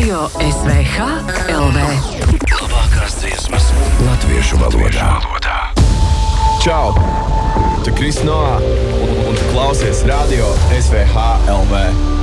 Radio SVH LV. Labākās dziesmas latviešu valodā. Čau! Tu Kris Noā un tu klausies Radio SVH LV.